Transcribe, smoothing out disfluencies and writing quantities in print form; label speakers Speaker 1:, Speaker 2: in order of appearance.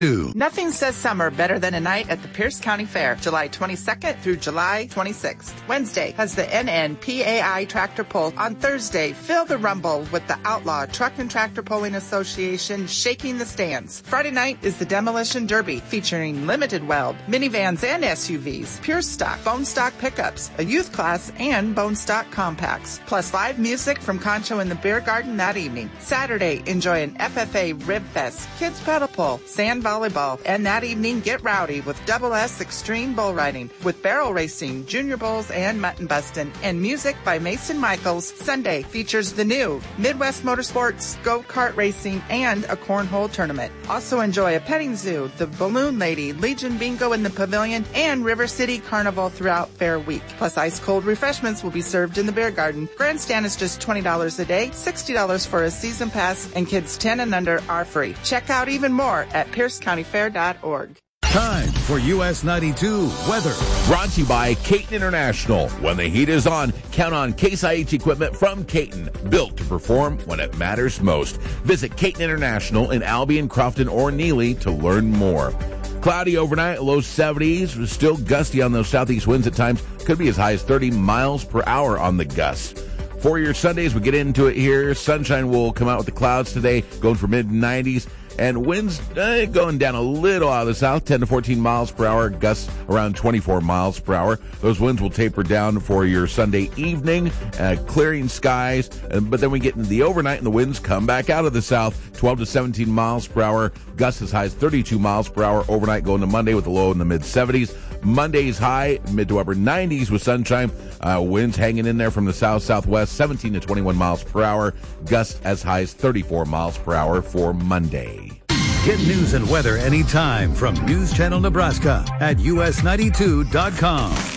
Speaker 1: Nothing says summer better than a night at the Pierce County Fair, July 22nd through July 26th. Wednesday has the NNPAI Tractor Pull. On Thursday, feel the rumble with the Outlaw Truck and Tractor Pulling Association shaking the stands. Friday night is the Demolition Derby, featuring limited weld, minivans and SUVs, pure stock, bone stock pickups, a youth class, and bone stock compacts. Plus live music from Concho in the Beer Garden that evening. Saturday, enjoy an FFA Rib Fest, kids pedal pull, sand volleyball, and that evening get rowdy with Double S Extreme Bull Riding with barrel racing, junior bulls, and mutton bustin', and music by Mason Michaels. Sunday features the new Midwest Motorsports, go-kart racing, and a cornhole tournament. Also enjoy a petting zoo, the Balloon Lady, Legion Bingo in the Pavilion, and River City Carnival throughout Fair Week. Plus ice-cold refreshments will be served in the Beer Garden. Grandstand is just $20 a day, $60 for a season pass, and kids 10 and under are free. Check out even more at PierceCountyFair.org.
Speaker 2: Time for US 92 weather.
Speaker 3: Brought to you by Caton International. When the heat is on, count on Case IH equipment from Caton, built to perform when it matters most. Visit Caton International in Albion, Crofton, or Neely to learn more. Cloudy overnight, low 70s. Still gusty on those southeast winds at times. Could be as high as 30 miles per hour on the gusts. For your Sundays, we get into it here. Sunshine will come out with the clouds today, going for mid-90s. And winds going down a little out of the south, 10 to 14 miles per hour, gusts around 24 miles per hour. Those winds will taper down for your Sunday evening, clearing skies. But then we get into the overnight, and the winds come back out of the south, 12 to 17 miles per hour, gusts as high as 32 miles per hour overnight, going to Monday with a low in the mid-70s. Monday's high, mid to upper 90s with sunshine. Winds hanging in there from the south-southwest, 17 to 21 miles per hour. Gusts as high as 34 miles per hour for Monday.
Speaker 2: Get news and weather anytime from News Channel Nebraska at us92.com.